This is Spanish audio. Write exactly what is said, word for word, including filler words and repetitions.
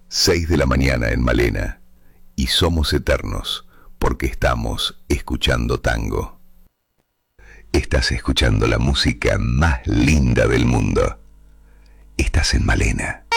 Seis de la mañana en Malena, y somos eternos porque estamos escuchando tango. Estás escuchando la música más linda del mundo. Estás en Malena.